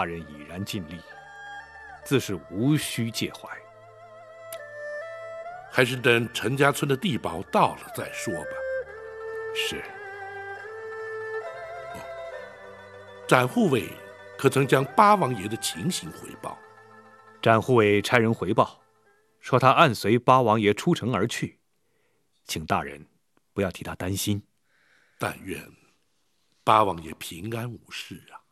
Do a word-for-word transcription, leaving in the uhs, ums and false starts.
大人已然尽力，自是无需介怀。 还是等陈家村的地保到了再说吧。 是。 哦，展护卫可曾将八王爷的情形回报？ 展护卫差人回报，说他按随八王爷出城而去，请大人不要替他担心。 但愿八王爷平安无事啊。